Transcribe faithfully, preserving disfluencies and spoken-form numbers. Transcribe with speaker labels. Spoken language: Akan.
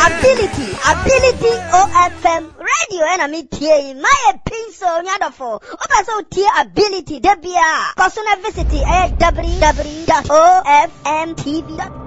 Speaker 1: ability, ability O F M radio and a meeting. My pencil, Yadafo. Opa so tier ability, Debia. Cosuna visit w w w dot o f m t v dot com.